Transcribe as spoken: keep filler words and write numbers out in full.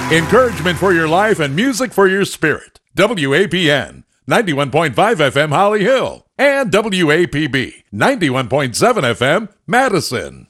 Encouragement for your life and music for your spirit. W A P N, ninety-one point five F M Holly Hill, and W A P B, ninety-one point seven F M Madison.